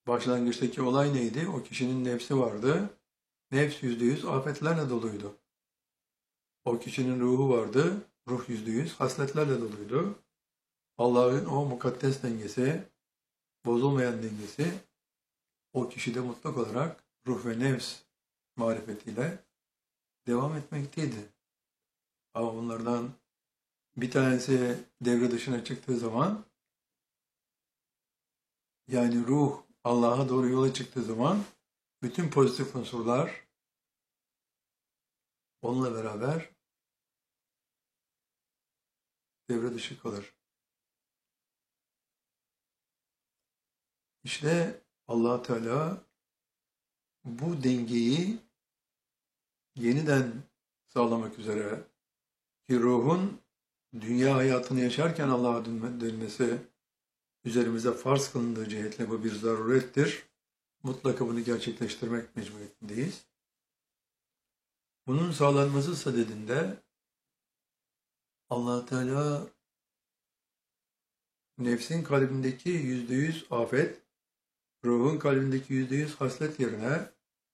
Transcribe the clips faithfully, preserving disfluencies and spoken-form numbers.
Başlangıçtaki olay neydi? O kişinin nefsi vardı. Nefs yüzde yüz afetlerle doluydu. O kişinin ruhu vardı. Ruh yüzde yüz hasletlerle doluydu. Allah'ın o mukaddes dengesi, bozulmayan dengesi o kişide mutlak olarak ruh ve nefs marifetiyle devam etmekteydi. Ama bunlardan bir tanesi devre dışına çıktığı zaman, yani ruh Allah'a doğru yola çıktığı zaman bütün pozitif unsurlar onunla beraber devre dışı kalır. İşte Allah Teala bu dengeyi yeniden sağlamak üzere ki ruhun dünya hayatını yaşarken Allah'a dönmesi üzerimize farz kılındığı cihetle bu bir zarurettir. Mutlaka bunu gerçekleştirmek mecburiyetindeyiz. Bunun sağlanması sadedinde Allah Teala nefsin kalbindeki yüzde yüz afet, ruhun kalbindeki yüzde yüz haslet yerine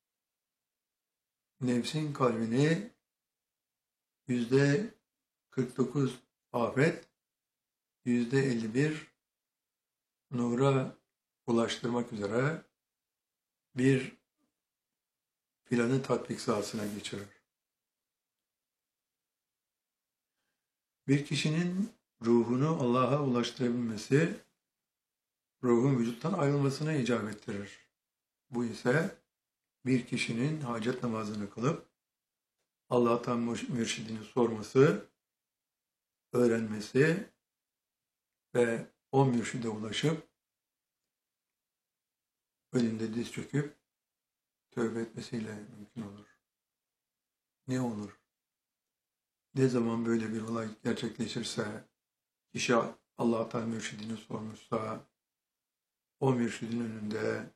nefsin kalbini yüzde kırk dokuz afet, yüzde elli bir nura ulaştırmak üzere bir planı tatbik sahasına geçirir. Bir kişinin ruhunu Allah'a ulaştırabilmesi, ruhun vücuttan ayrılmasına icap ettirir. Bu ise bir kişinin hacet namazını kılıp Allah'tan mürşidini sorması, öğrenmesi ve o mürşide ulaşıp önünde diz çöküp tövbe etmesiyle mümkün olur. Ne olur? Ne zaman böyle bir olay gerçekleşirse, kişi Allah'tan mürşidini sormuşsa, o mürşidin önünde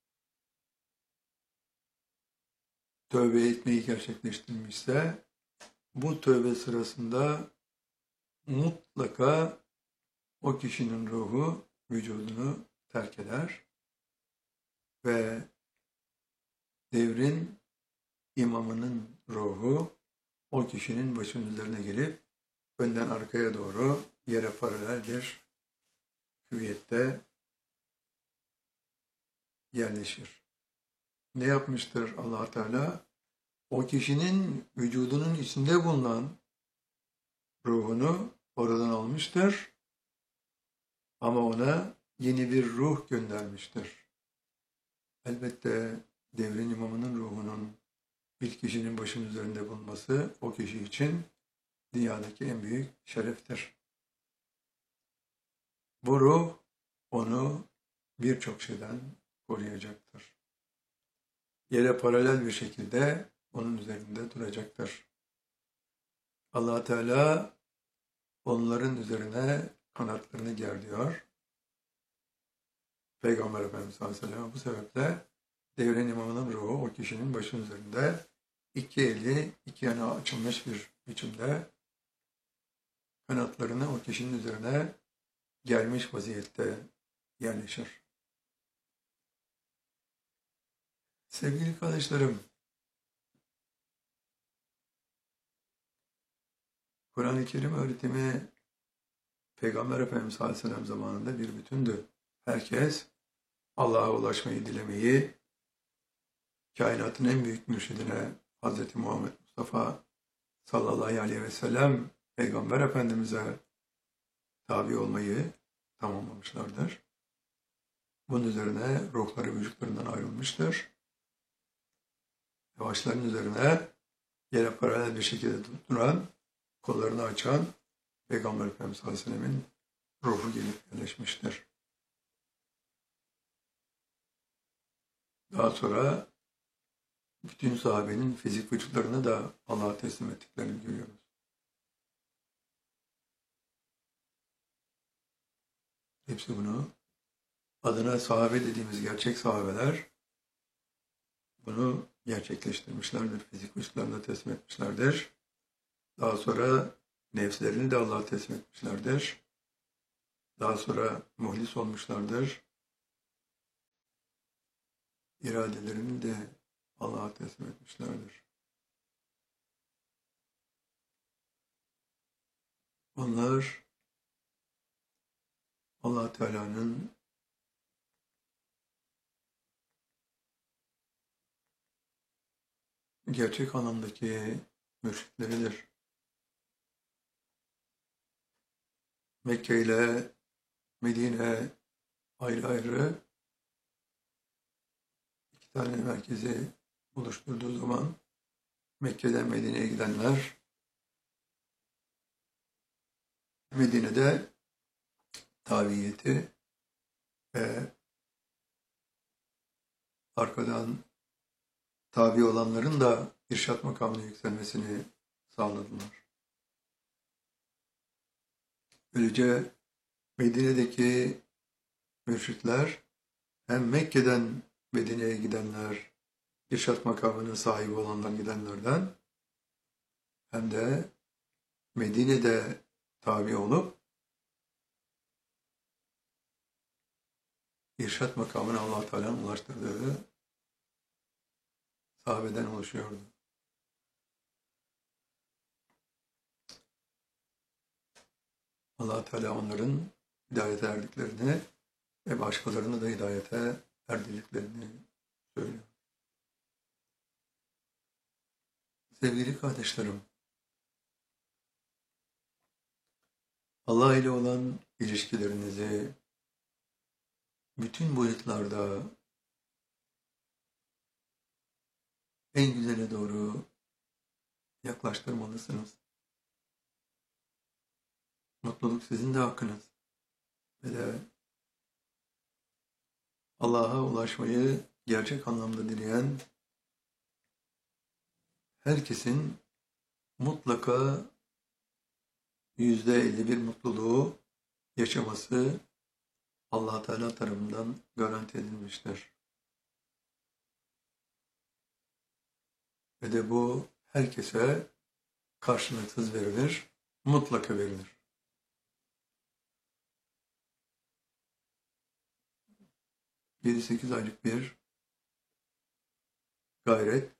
tövbe etmeyi gerçekleştirmişse, bu tövbe sırasında mutlaka o kişinin ruhu vücudunu terk eder ve devrin imamının ruhu o kişinin başının üzerine gelip önden arkaya doğru yere paralel bir hüviyette yerleşir. Ne yapmıştır Allah Teala? O kişinin vücudunun içinde bulunan ruhunu oradan almıştır ama ona yeni bir ruh göndermiştir. Elbette devrin imamının ruhunun bir kişinin başının üzerinde bulunması o kişi için dünyadaki en büyük şereftir. Bu ruh onu birçok şeyden koruyacaktır. Yere paralel bir şekilde onun üzerinde duracaktır. Allah Teala onların üzerine kanatlarını gerdiyor. Peygamber Efendimiz sallallahu aleyhi ve sellem bu sebeple devrin imamının ruhu o kişinin başının üzerinde iki eli iki yana açılmış bir biçimde kanatlarını o kişinin üzerine gelmiş vaziyette yerleşir. Sevgili kardeşlerim, Kur'an-ı Kerim öğretimi Peygamber Efendimiz sallallahu aleyhi ve sellem zamanında bir bütündü. Herkes Allah'a ulaşmayı dilemeyi, kainatın en büyük mürşidine Hz. Muhammed Mustafa sallallahu aleyhi ve sellem Peygamber Efendimiz'e tabi olmayı tamamlamışlardır. Bunun üzerine ruhları vücutlarından ayrılmıştır. Başların üzerine yere paralel bir şekilde duran, kollarını açan Peygamber Efendimiz sallallahu aleyhi ve sellemin ruhu gelip yerleşmiştir. Daha sonra bütün sahabenin fizik vücutlarını da Allah'a teslim ettiklerini görüyoruz. Hepsi bunu adına sahabe dediğimiz gerçek sahabeler bunu gerçekleştirmişlerdir. Fizik vücutlarını teslim etmişlerdir. Daha sonra nefslerini de Allah'a teslim etmişlerdir. Daha sonra muhlis olmuşlardır. iradelerini de Allah'a teslim etmişlerdir. Onlar Allah Teala'nın gerçek anlamdaki mürşitleridir. Mekke ile Medine ayrı ayrı iki tane merkezi oluşturduğu zaman Mekke'den Medine'ye gidenler, Medine'de tabiyeti ve arkadan tabi olanların da irşat makamına yükselmesini sağladılar. Böylece Medine'deki mürşitler hem Mekke'den Medine'ye gidenler, irşat makamının sahibi olanlar gidenlerden hem de Medine'de tabi olup irşat makamına Allah Teala'nın ulaştırdığı sahabeden oluşuyordu. Allah Teala onların hidayete erdiklerini ve başkalarını da hidayete erdirdiklerini söylüyor. Sevgili kardeşlerim, Allah ile olan ilişkilerinizi bütün boyutlarda en güzele doğru yaklaştırmalısınız. Mutluluk sizin de hakkınız. Ve de Allah'a ulaşmayı gerçek anlamda dileyen herkesin mutlaka yüzde elli bir mutluluğu yaşaması Allah Teala tarafından garanti edilmiştir. Ve de bu herkese karşılıksız verilir, mutlaka verilir. yedi sekiz aylık bir gayret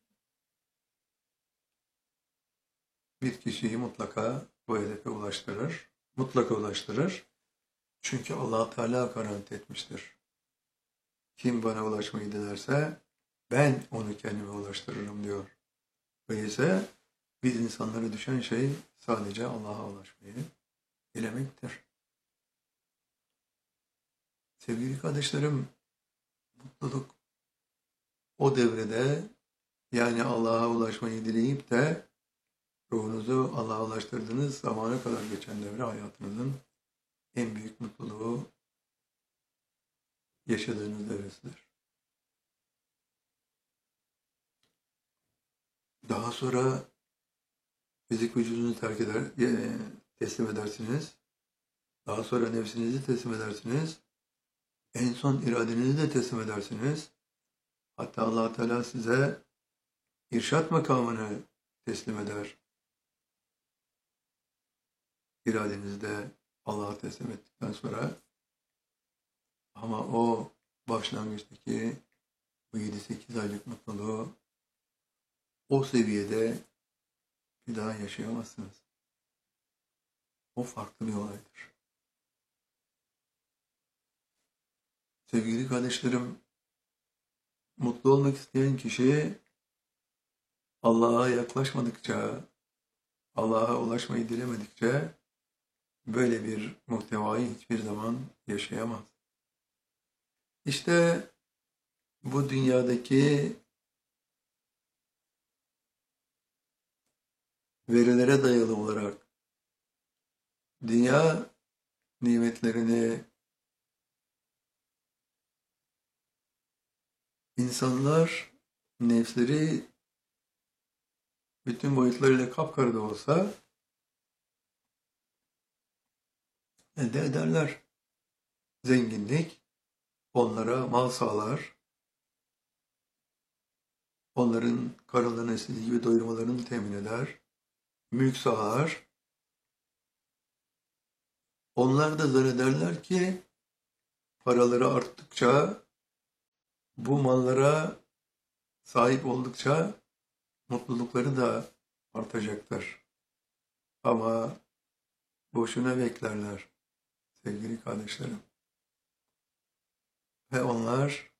bir kişiyi mutlaka bu hedefe ulaştırır, mutlaka ulaştırır. Çünkü Allah Teala garanti etmiştir. Kim bana ulaşmayı dilerse ben onu kendime ulaştırırım diyor. Öyleyse biz insanlara düşen şey sadece Allah'a ulaşmayı dilemektir. Sevgili kardeşlerim, mutluluk o devrede, yani Allah'a ulaşmayı dileyip de ruhunuzu Allah'a ulaştırdığınız zamana kadar geçen devre hayatınızın en büyük mutluluğu yaşadığınız devresidir. Daha sonra fizik vücudunuzu terk eder, teslim edersiniz. Daha sonra nefsinizi teslim edersiniz. En son iradenizi de teslim edersiniz. Hatta Allah Teala size irşat makamını teslim eder. İradenizi de Allah'a teslim ettikten sonra, ama o başlangıçtaki bu yedi sekiz aylık mutluluğu o seviyede bir daha yaşayamazsınız. O farklı bir olaydır. Sevgili kardeşlerim, mutlu olmak isteyen kişi Allah'a yaklaşmadıkça, Allah'a ulaşmayı dilemedikçe böyle bir muhtevayı hiçbir zaman yaşayamaz. İşte bu dünyadaki verilere dayalı olarak dünya nimetlerini insanlar nefsleri bütün boyutlarıyla kapkara da olsa elde ederler. Zenginlik onlara mal sağlar. Onların karınlarını istediği gibi doyurmalarını temin eder. Mülk sağlar. Onlar da zannederler ki paraları arttıkça Bu mallara sahip oldukça mutlulukları da artacaktır. Ama boşuna beklerler sevgili kardeşlerim. Ve onlar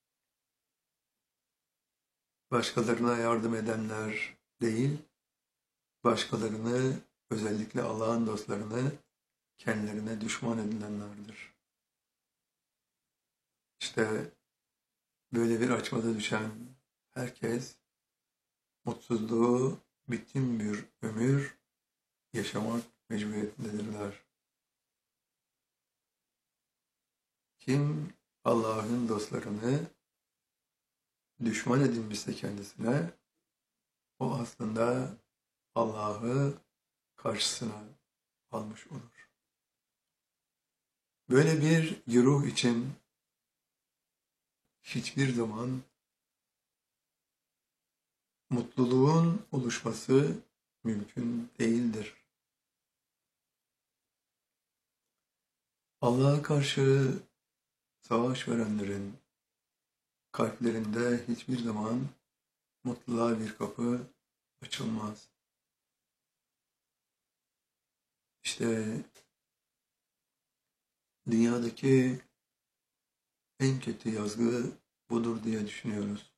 başkalarına yardım edenler değil, başkalarını, özellikle Allah'ın dostlarını kendilerine düşman edinenlerdir. İşte böyle bir açmada düşen herkes mutsuzluğu bütün bir ömür yaşamak mecburiyetindedirler. Kim Allah'ın dostlarını düşman edinmişse kendisine, o aslında Allah'ı karşısına almış olur. Böyle bir güruh için hiçbir zaman mutluluğun oluşması mümkün değildir. Allah'a karşı savaş verenlerin kalplerinde hiçbir zaman mutluluğa bir kapı açılmaz. İşte dünyadaki en kötü yazgı budur diye düşünüyoruz.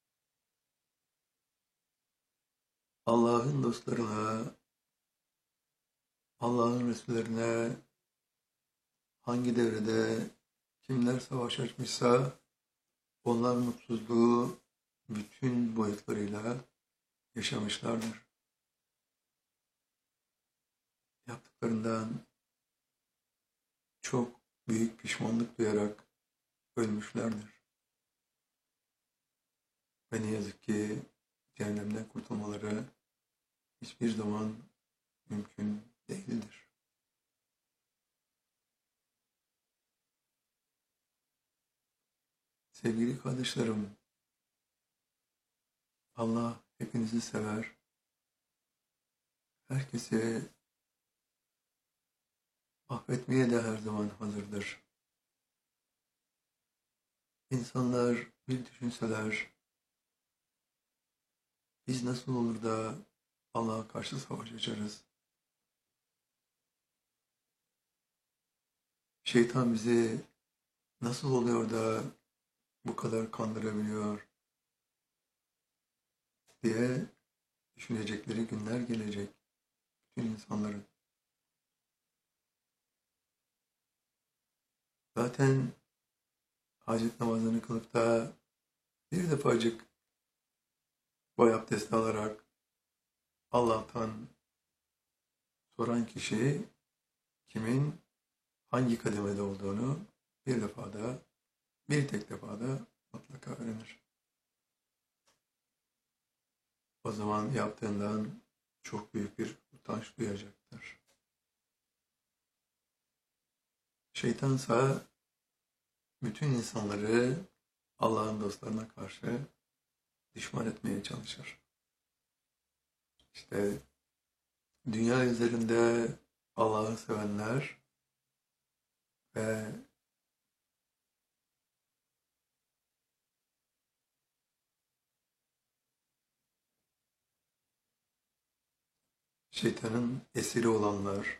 Allah'ın dostlarına, Allah'ın Resullerine hangi devrede kimler savaş açmışsa onlar mutsuzluğu bütün boyutlarıyla yaşamışlardır. Yaptıklarından çok büyük pişmanlık duyarak ölmüşlerdir. Ve ne yazık ki cehennemden kurtulmaları hiçbir zaman mümkün değildir. Sevgili kardeşlerim, Allah hepinizi sever. Herkesi affetmeye de her zaman hazırdır. İnsanlar bir düşünseler, biz nasıl olur da Allah'a karşı savaş açarız? Şeytan bizi nasıl oluyor da bu kadar kandırabiliyor diye düşünecekleri günler gelecek bütün insanların. Zaten hacet namazını kılıp da bir defacık boy abdesti alarak Allah'tan soran kişi kimin hangi kademede olduğunu bir defada, bir tek defada mutlaka öğrenir. O zaman yaptığından çok büyük bir utanç duyacaktır. Şeytansa bütün insanları Allah'ın dostlarına karşı düşman etmeye çalışır. İşte dünya üzerinde Allah'ı sevenler ve şeytanın esiri olanlar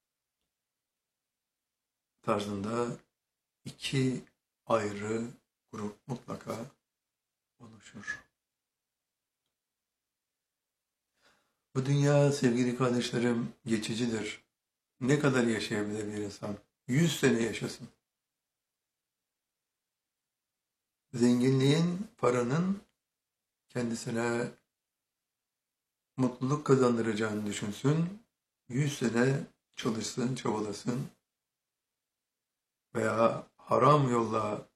tarzında iki ayrı grup mutlaka oluşur. Bu dünya sevgili kardeşlerim geçicidir. Ne kadar yaşayabilir bir insan? Yüz sene yaşasın. Zenginliğin, paranın kendisine mutluluk kazandıracağını düşünsün. Yüz sene çalışsın, çabalasın veya haram yolla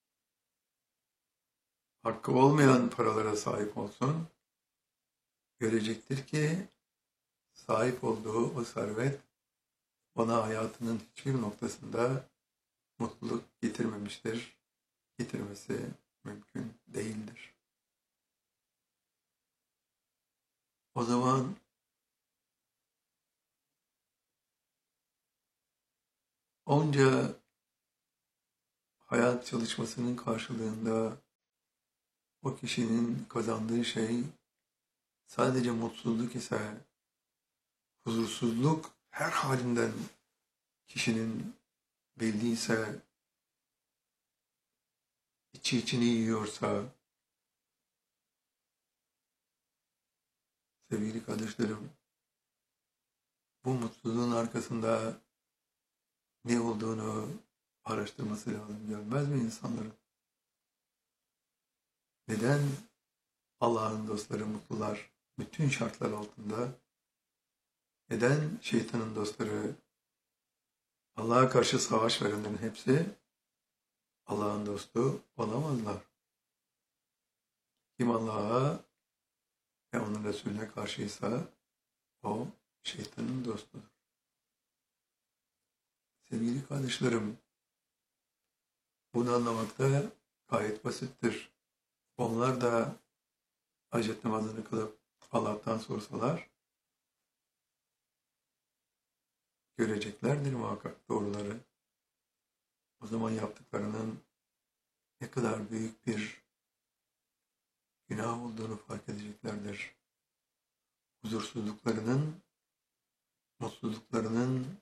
hakkı olmayan paralara sahip olsun. Görecektir ki sahip olduğu o servet ona hayatının hiçbir noktasında mutluluk getirmemiştir. Getirmesi mümkün değildir. O zaman onca hayat çalışmasının karşılığında o kişinin kazandığı şey sadece mutsuzluk ise, huzursuzluk her halinden kişinin belliyse, içi içini yiyorsa, sevgili kardeşlerim, bu mutsuzluğun arkasında ne olduğunu araştırması lazım. Gelmez mi insanların? Neden Allah'ın dostları mutlular bütün şartlar altında? Neden şeytanın dostları, Allah'a karşı savaş verenlerin hepsi Allah'ın dostu olamazlar? Kim Allah'a ve onun Resulüne karşıysa o şeytanın dostudur. Sevgili kardeşlerim, bunu anlamakta gayet basittir. Onlar da hacet namazını kılıp Allah'tan sorsalar göreceklerdir muhakkak doğruları. O zaman yaptıklarının ne kadar büyük bir günah olduğunu fark edeceklerdir. Huzursuzluklarının, mutsuzluklarının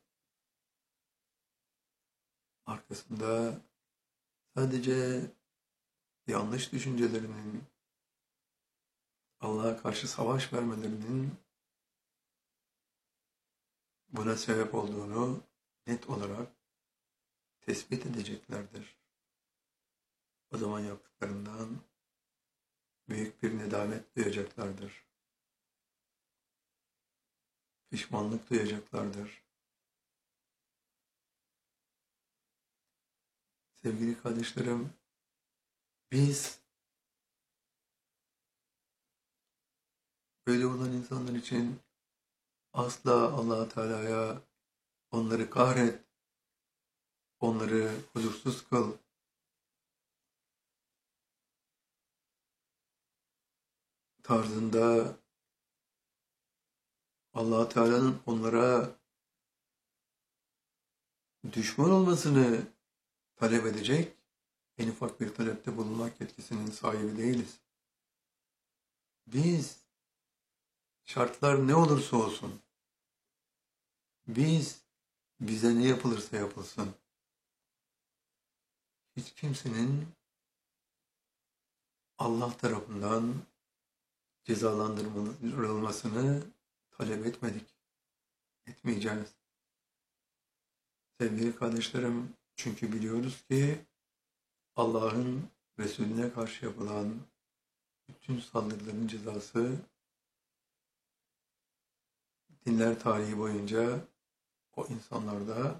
arkasında sadece yanlış düşüncelerinin, Allah'a karşı savaş vermelerinin buna sebep olduğunu net olarak tespit edeceklerdir. O zaman yaptıklarından büyük bir nedamet duyacaklardır. Pişmanlık duyacaklardır. Sevgili kardeşlerim, biz böyle olan insanlar için asla Allah Teala'ya onları kahret, onları huzursuz kıl, tarzında Allah Teala'nın onlara düşman olmasını talep edecek en ufak bir talepte bulunmak yetkisinin sahibi değiliz. Biz şartlar ne olursa olsun, biz bize ne yapılırsa yapılsın, hiç kimsenin Allah tarafından cezalandırılmasını talep etmedik, etmeyeceğiz. Sevgili kardeşlerim, çünkü biliyoruz ki Allah'ın Resulüne karşı yapılan bütün saldırıların cezası dinler tarihi boyunca o insanlarda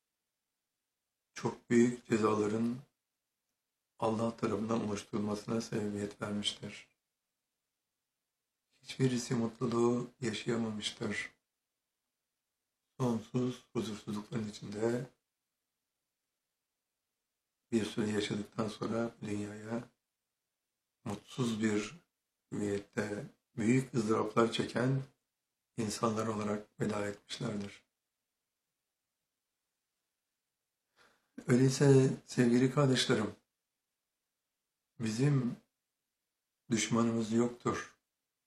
çok büyük cezaların Allah tarafından oluşturulmasına sebebiyet vermiştir. Hiçbirisi mutluluğu yaşayamamıştır. Sonsuz huzursuzlukların içinde bir süre yaşadıktan sonra dünyaya mutsuz bir hüviyette büyük ızdıraplar çeken insanlar olarak veda etmişlerdir. Öyleyse sevgili kardeşlerim, bizim düşmanımız yoktur.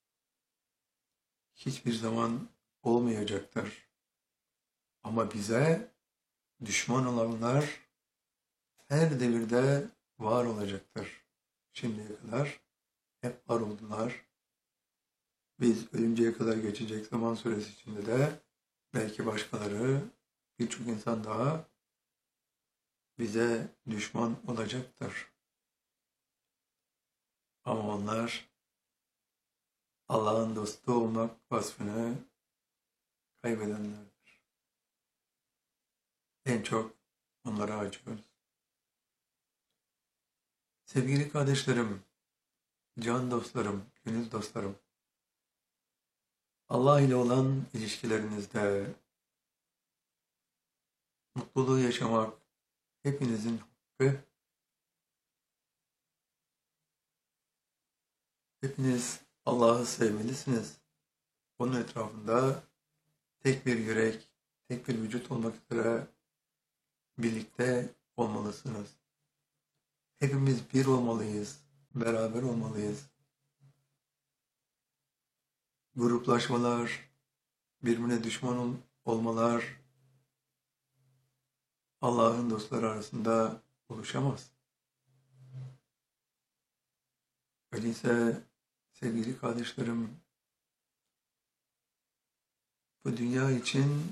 Hiçbir zaman olmayacaktır. Ama bize düşman olanlar her devirde var olacaktır. Şimdiye kadar hep var oldular. Biz ölünceye kadar geçecek zaman süresi içinde de belki başkaları, birçok insan daha bize düşman olacaktır. Ama onlar Allah'ın dostu olmak vasfını kaybedenlerdir. En çok onlara acıyoruz. Sevgili kardeşlerim, can dostlarım, gönül dostlarım, Allah ile olan ilişkilerinizde mutluluğu yaşamak hepinizin hakkı. Hepiniz Allah'ı sevmelisiniz. Onun etrafında tek bir yürek, tek bir vücut olmak üzere birlikte olmalısınız. Hepimiz bir olmalıyız. beraber olmalıyız. Gruplaşmalar, birbirine düşman ol- olmalar Allah'ın dostları arasında oluşamaz. Öyleyse sevgili kardeşlerim, bu dünya için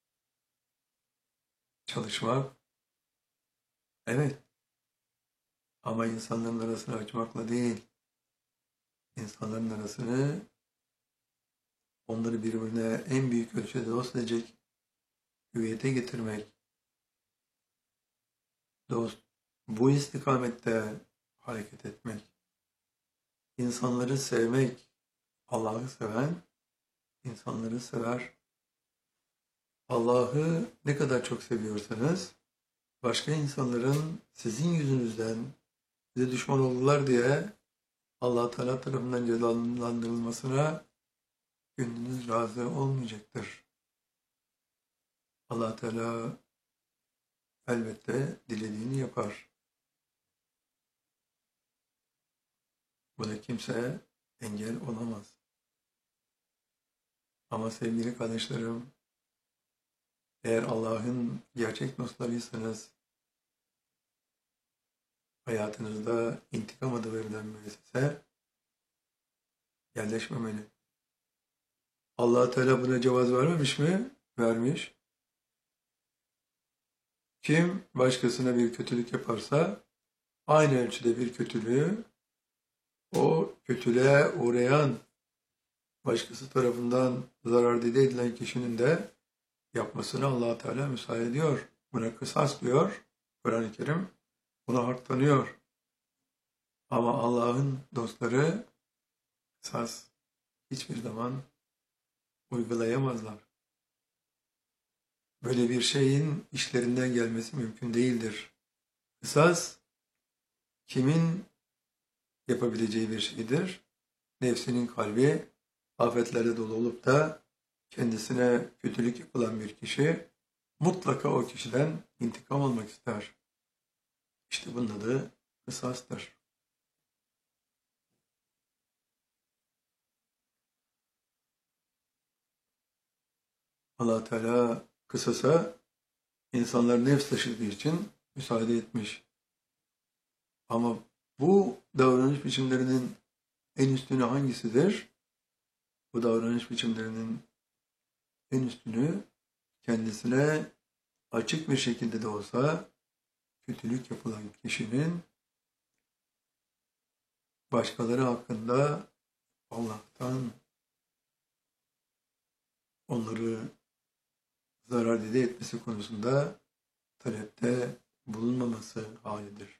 çalışmak, evet, ama insanların arasını açmakla değil, insanların arasını, onları birbirine en büyük ölçüde dost edecek hüviyete getirmek, dost, bu istikamette hareket etmek, insanları sevmek, Allah'ı seven insanları sever. Allah'ı ne kadar çok seviyorsanız, başka insanların sizin yüzünüzden size düşman oldular diye Allah Teala tarafından cezalandırılmasına gönlünüz razı olmayacaktır. Allah Teala elbette dilediğini yapar. Buna kimse engel olamaz. Ama sevgili kardeşlerim, eğer Allah'ın gerçek dostlarıysanız, hayatınızda intikam adı verilen müessese yerleşmemeli. Allah Teala buna cevaz vermemiş mi? Vermiş. Kim başkasına bir kötülük yaparsa aynı ölçüde bir kötülüğü o kötülüğe uğrayan başkası tarafından zarar edilen kişinin de yapmasını Allah Teala müsaade ediyor. Buna kısas diyor Kur'an-ı Kerim. Buna hak tanıyor. Ama Allah'ın dostları kısas hiçbir zaman uygulayamazlar. Böyle bir şeyin işlerinden gelmesi mümkün değildir. Kısas kimin yapabileceği bir şeydir. Nefsinin kalbi afetlerle dolu olup da kendisine kötülük yapılan bir kişi mutlaka o kişiden intikam almak ister. İşte bunun adı kısastır. Allah Teala kısasa insanlar nefs taşıdığı için müsaade etmiş. Ama bu davranış biçimlerinin en üstünü hangisidir? Bu davranış biçimlerinin en üstünü kendisine açık bir şekilde de olsa kötülük yapılan kişinin başkaları hakkında Allah'tan onları zarar elde etmesi konusunda talepte bulunmaması halidir.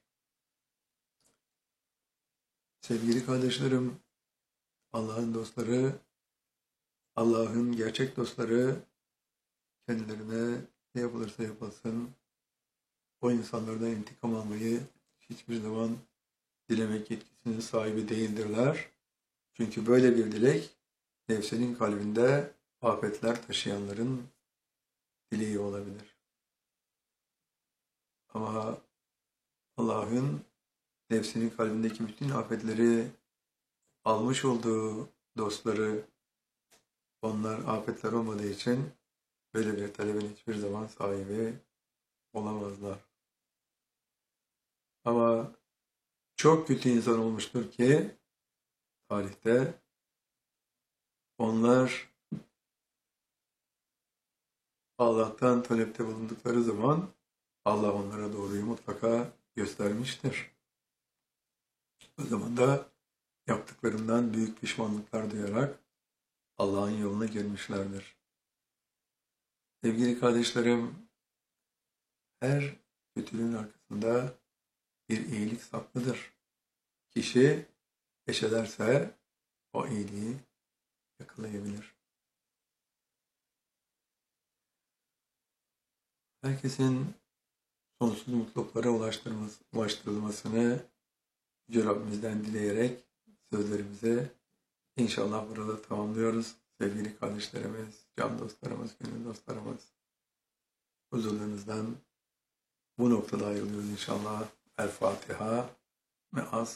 Sevgili kardeşlerim, Allah'ın dostları, Allah'ın gerçek dostları kendilerine ne yapılırsa yapılsın, o insanlardan intikam almayı hiçbir zaman dilemek yetkisinin sahibi değildirler. Çünkü böyle bir dilek nefsinin kalbinde afetler taşıyanların dileği olabilir. Ama Allah'ın nefsinin kalbindeki bütün afetleri almış olduğu dostları, onlar afetler olmadığı için böyle bir talebin hiçbir zaman sahibi olamazlar. Ama çok kötü insan olmuştur ki tarihte onlar Allah'tan talepte bulundukları zaman Allah onlara doğruyu mutlaka göstermiştir. O zaman da yaptıklarından büyük pişmanlıklar duyarak Allah'ın yoluna girmişlerdir. Sevgili kardeşlerim, her kötülüğün arkasında bir iyilik saklıdır. Kişi eşelerse o iyiliği yakalayabilir. Herkesin sonsuz mutluluklara ulaştırılmasını Yüce Rabbimizden dileyerek sözlerimizi inşallah burada tamamlıyoruz. Sevgili kardeşlerimiz, can dostlarımız, gönül dostlarımız, huzurlarınızdan bu noktada ayrılıyoruz inşallah. El Fatiha ve az